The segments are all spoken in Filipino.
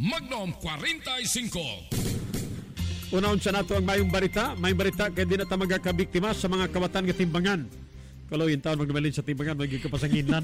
Magnum 45. Unaon sa nato ang mayong barita. Mayong barita kaya di na ta magkabiktima sa mga kawatan nga timbangan. Kalau yung taon magnamalin sa timbangan, magiging kapasanginan.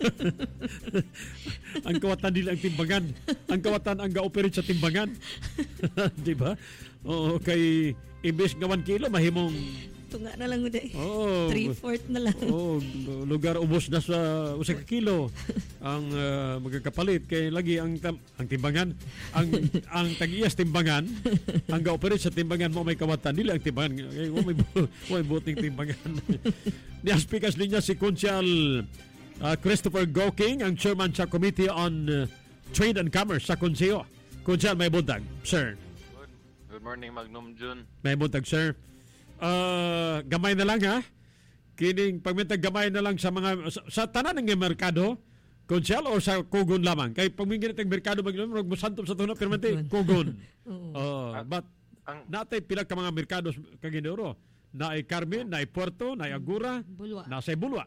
Ang kawatan nila ang timbangan. Ang kawatan ang ga-operate sa timbangan. Di ba? Oo, kay imbes nga 1 kilo, mahimong tunga na lang uday. Oh, 3/4 na lang. Oh, lugar ubos na sa 1 kilo ang magkakapalit kay lagi ang timbangan ang tag-iyas timbangan ang ga-operate sa timbangan mo may kawatan nila ang timbangan kay may buting timbangan. Niaspikas niya si Konsyal Christopher Goking, ang chairman sa Committee on Trade and Commerce sa Konseyo. Konsyal, may buntag, sir. Good morning, Magnum June. May buntag, sir. Gamay na lang ha. Kining pagmintag gamay na lang sa mga sa tanan ng merkado, Konsyal, o sa kugon lamang. Kay pagminginit ang merkado maglamang musantop sa tunap permanente kugon. But natay pila ka mga merkados kaginoro. Naay Carmen, naay Puerto, naay Agura, Bulwa. nasa Bulwa.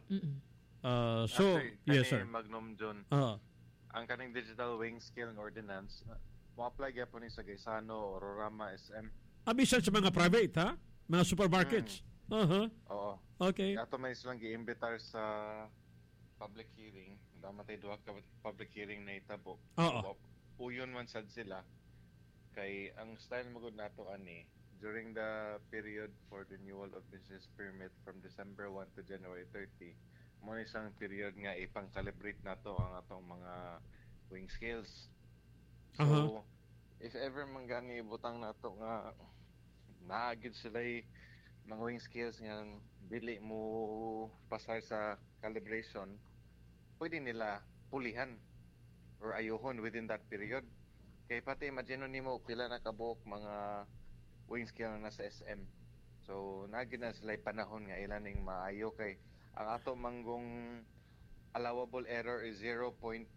So, yes sir. Magnum June. Ang kaning digital weighing scale ng ordinance, mo-apply gyapon ni sa Gaisano, Ororama, SM. Abisan sa mga private ha? Mga supermarkets. Oo. Okay. Ato may silang gi-imbitar sa public hearing. Damatay duha ka public hearing na itabo. Oo. Uyon man sad sila. Kay ang style mo gud nato ani during the period for renewal of business permit from December 1 to January 30. Mo ni isang period nga ipang-calibrate nato ang atong mga weighing scales. So, if ever man gani butang nato nga naagid sila mga weighing scales nga dili mo pasar sa calibration, pwede nila pulihan or ayuhon within that period. Kay pati imagine nimo pila na kabuok mga weighing scale na nasa SM. So naagid na sila panahon nga ilan ning maayo kay ang ato manggong allowable error is 0.3%.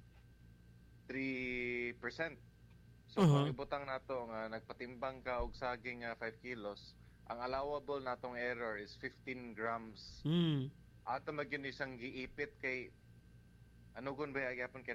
So kung ibutang nato nga nagpatimbang ka og saging nga 5 kilos, ang allowable natong error is 15 grams. Ato magyud isang giipit kay ano gun ba gyapon kay